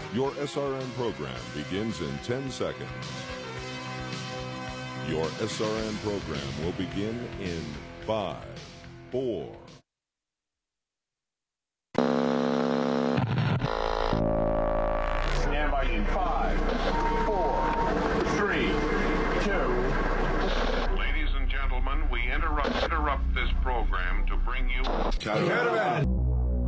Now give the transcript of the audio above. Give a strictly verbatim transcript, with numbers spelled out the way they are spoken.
Your S R N program begins in ten seconds. Your S R N program will begin in five, four. Stand by in five.